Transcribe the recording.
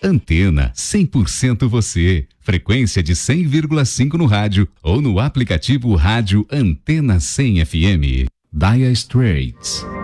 Antena 100% você. Frequência de 100,5 no rádio ou no aplicativo Rádio Antena 100 FM. Dire Straits.